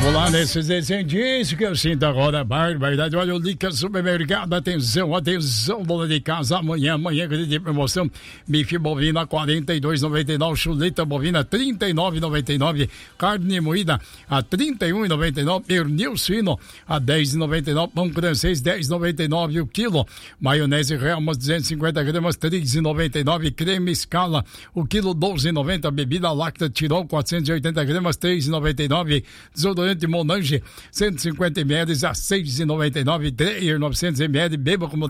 Olá, nesses descendentes que eu sinto agora, barbaridade. Olha, o Lica Supermercado, atenção, dona de casa, amanhã de promoção, bife bovina a R$ 42,99, chuleta bovina R$ 39,99, carne moída a R$ 31,99, pernil suíno a R$ 10,99, pão francês R$ 10,99 o quilo, maionese real, umas 250 gramas, R$ 3,99, creme escala, o quilo R$ 12,90, bebida láctea Tirol, 480 gramas, R$ 3,99, desodorante Monange, 150 ml a R$ 6,99, Dreyer 900 ml, beba como